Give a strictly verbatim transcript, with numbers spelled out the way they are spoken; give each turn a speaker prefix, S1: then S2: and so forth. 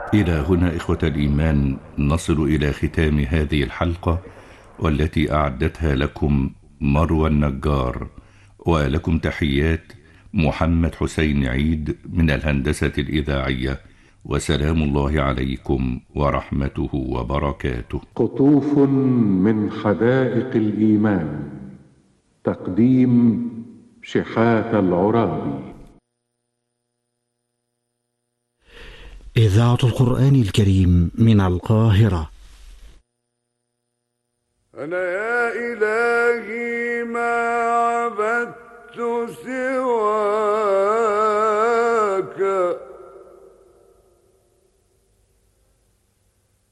S1: إلى هنا إخوة الإيمان نصل إلى ختام هذه الحلقة، والتي أعدتها لكم مروى النجار، ولكم تحيات محمد حسين عيد من الهندسة الإذاعية، وسلام الله عليكم ورحمته وبركاته.
S2: قطوف من حدائق الإيمان، تقديم شحات العرابي.
S3: إذاعة القرآن الكريم من القاهرة.
S4: أنا يا إلهي ما عبدت سواك